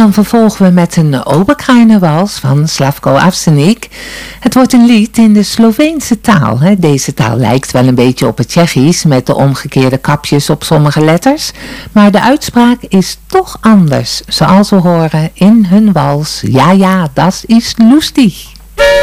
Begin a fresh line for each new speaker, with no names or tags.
dan vervolgen we met een Oberkrainer-wals van Slavko Avsenik. Het wordt een lied in de Sloveense taal. Deze taal lijkt wel een beetje op het Tsjechisch met de omgekeerde kapjes op sommige letters. Maar de uitspraak is toch anders, zoals we horen in hun wals. Ja, ja, das ist lustig.